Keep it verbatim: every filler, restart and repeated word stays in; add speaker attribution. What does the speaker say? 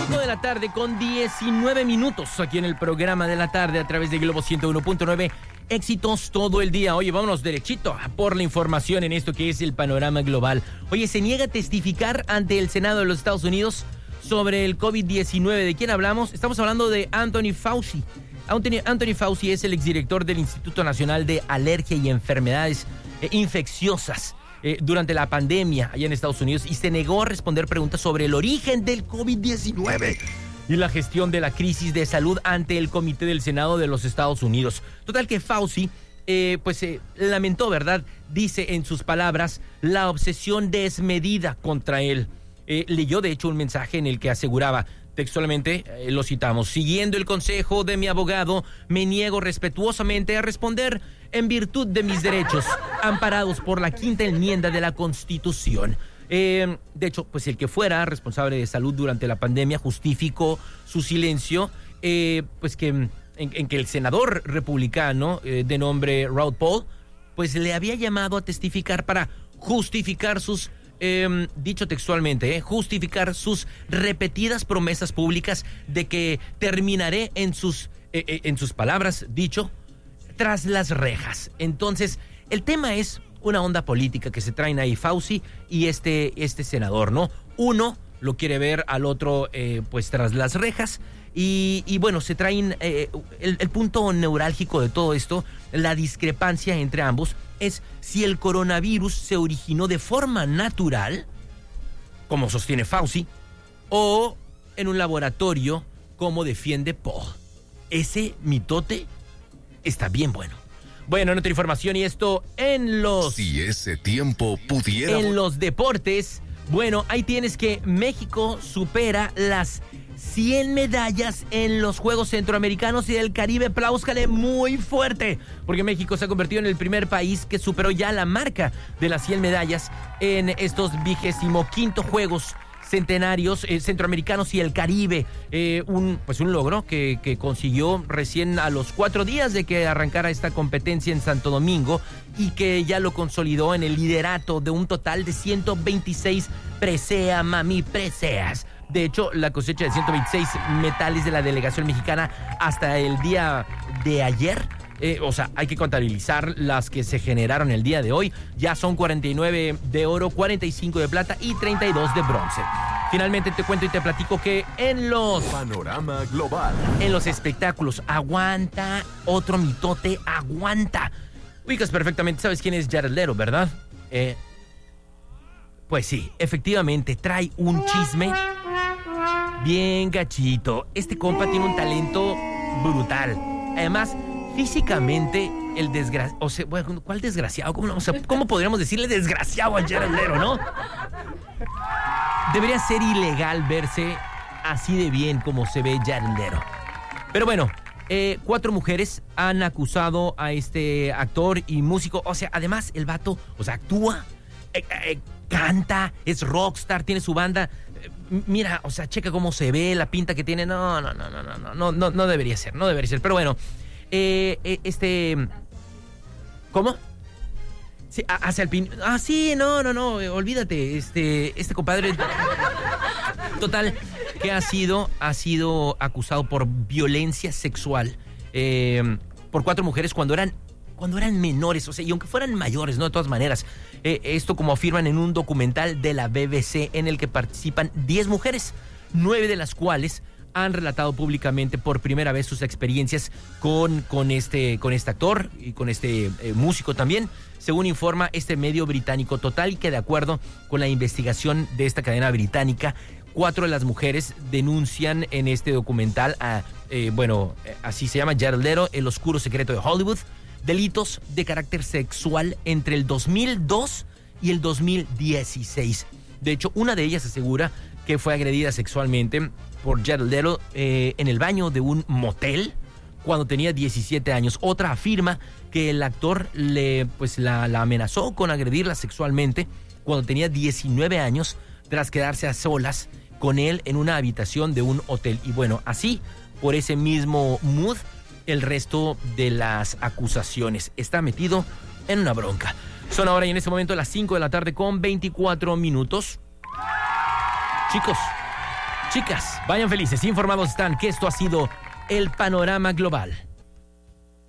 Speaker 1: cinco de la tarde con diecinueve minutos aquí en el programa de la tarde a través de Globo ciento uno punto nueve. Éxitos todo el día. Oye, vámonos derechito a por la información en esto que es el panorama global. Oye, se niega a testificar ante el Senado de los Estados Unidos sobre el COVID diecinueve. ¿De quién hablamos? Estamos hablando de Anthony Fauci. Anthony, Anthony Fauci es el exdirector del Instituto Nacional de Alergia y Enfermedades eh, Infecciosas eh, durante la pandemia allá en Estados Unidos y se negó a responder preguntas sobre el origen del COVID diecinueve y la gestión de la crisis de salud ante el Comité del Senado de los Estados Unidos. Total que Fauci, eh, pues, eh, lamentó, ¿verdad? Dice en sus palabras, la obsesión desmedida contra él. Eh, leyó, de hecho, un mensaje en el que aseguraba, textualmente, eh, lo citamos, siguiendo el consejo de mi abogado, me niego respetuosamente a responder en virtud de mis derechos, amparados por la quinta enmienda de la Constitución. Eh, de hecho, pues el que fuera responsable de salud durante la pandemia justificó su silencio, eh, pues que en, en que el senador republicano eh, de nombre Rand Paul, pues le había llamado a testificar para justificar sus, eh, dicho textualmente, eh, justificar sus repetidas promesas públicas de que terminaré en sus, eh, eh, en sus palabras, dicho, tras las rejas. Entonces, el tema es una onda política que se traen ahí Fauci y este, este senador, ¿no? Uno lo quiere ver al otro, eh, pues, tras las rejas y, y bueno, se traen, eh, el, el punto neurálgico de todo esto, la discrepancia entre ambos, es si el coronavirus se originó de forma natural, como sostiene Fauci, o en un laboratorio, como defiende Paul. Ese mitote está bien bueno. Bueno, en otra información y esto en los...
Speaker 2: Si ese tiempo pudiera...
Speaker 1: En los deportes, bueno, ahí tienes que México supera las cien medallas en los Juegos Centroamericanos y del Caribe. Pláuscale muy fuerte, porque México se ha convertido en el primer país que superó ya la marca de las cien medallas en estos vigésimo quinto Juegos Centenarios eh, Centroamericanos y el Caribe, eh, un pues un logro que, que consiguió recién a los cuatro días de que arrancara esta competencia en Santo Domingo y que ya lo consolidó en el liderato de un total de ciento veintiséis presea, mami, preseas. De hecho, la cosecha de ciento veintiséis metales de la delegación mexicana hasta el día de ayer, Eh, o sea, hay que contabilizar las que se generaron el día de hoy. Ya son cuarenta y nueve de oro, cuarenta y cinco de plata y treinta y dos de bronce. Finalmente te cuento y te platico que en los...
Speaker 2: Panorama global.
Speaker 1: En los espectáculos, aguanta otro mitote, aguanta. Ubicas perfectamente, ¿sabes quién es Jared Leto, verdad? Eh, pues sí, efectivamente, trae un chisme bien gachito. Este compa tiene un talento brutal. Además, físicamente, el desgraciado, o sea, bueno, ¿cuál desgraciado? ¿Cómo, o sea, ¿cómo podríamos decirle desgraciado a Jared Leto, no? Debería ser ilegal verse así de bien como se ve Jared Leto. Pero bueno, eh, cuatro mujeres han acusado a este actor y músico. O sea, además, el vato, o sea, actúa, eh, eh, canta, es rockstar, tiene su banda. Eh, mira, o sea, checa cómo se ve, la pinta que tiene. No, no, no, no, no, no, no, no, no debería ser, no debería ser. Pero bueno. Eh, eh, este... ¿Cómo? Sí, hacia el pin... Ah, sí, no, no, no, eh, olvídate. Este, este compadre... Total, que ha sido, ha sido acusado por violencia sexual eh, por cuatro mujeres cuando eran, cuando eran menores. O sea, y aunque fueran mayores, ¿no? De todas maneras. Eh, esto como afirman en un documental de la B B C en el que participan diez mujeres, nueve de las cuales han relatado públicamente por primera vez sus experiencias con, con, este, con este actor y con este eh, músico también, según informa este medio británico. Total, que de acuerdo con la investigación de esta cadena británica, cuatro de las mujeres denuncian en este documental a, eh, bueno, así se llama, Jared Leto, El Oscuro Secreto de Hollywood, delitos de carácter sexual entre el dos mil dos y el dos mil dieciséis. De hecho, una de ellas asegura que fue agredida sexualmente por Jared Leto eh, en el baño de un motel cuando tenía diecisiete años. Otra afirma que el actor le, pues, la, la amenazó con agredirla sexualmente cuando tenía diecinueve años tras quedarse a solas con él en una habitación de un hotel. Y bueno, así, por ese mismo mood, el resto de las acusaciones. Está metido en una bronca. Son ahora y en este momento las cinco de la tarde con veinticuatro minutos. Chicos, Chicas, vayan felices, informados están que esto ha sido el Panorama Global.